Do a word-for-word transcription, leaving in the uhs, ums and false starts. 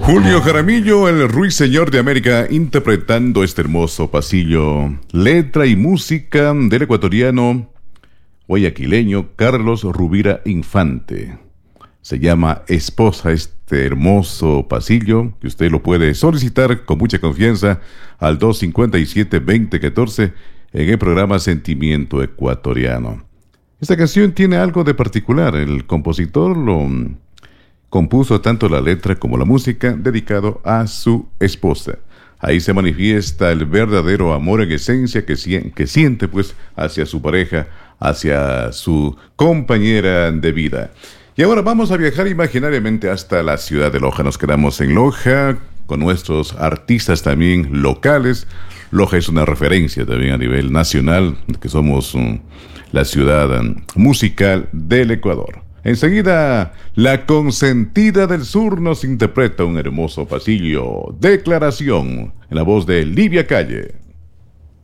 Julio Jaramillo, el ruiseñor de América, interpretando este hermoso pasillo. Letra y música del ecuatoriano guayaquileño Carlos Rubira Infante. Se llama Esposa este hermoso pasillo, que usted lo puede solicitar con mucha confianza al dos cinco siete, veinte catorce en el programa Sentimiento Ecuatoriano. Esta canción tiene algo de particular. El compositor lo compuso tanto la letra como la música dedicado a su esposa. Ahí se manifiesta el verdadero amor en esencia que, que siente pues hacia su pareja, hacia su compañera de vida. Y ahora vamos a viajar imaginariamente hasta la ciudad de Loja. Nos quedamos en Loja con nuestros artistas también locales. Loja es una referencia también a nivel nacional, que somos um, la ciudad um, musical del Ecuador. Enseguida, la consentida del sur nos interpreta un hermoso pasillo. Declaración, en la voz de Livia Calle.